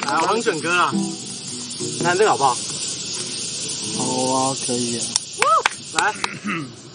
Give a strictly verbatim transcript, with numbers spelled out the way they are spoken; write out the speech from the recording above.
来，我当选歌啦。你看这个好不好？ 好啊，可以啊。 来。